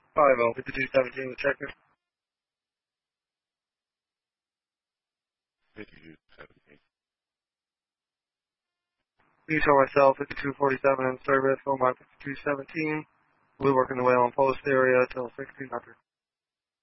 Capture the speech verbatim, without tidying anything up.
five oh, fifty-two seventeen, check it. fifty-two seventeen. You show myself, fifty-two forty-seven in service, home on fifty-two seventeen. We'll be working the way on post area till sixteen hundred.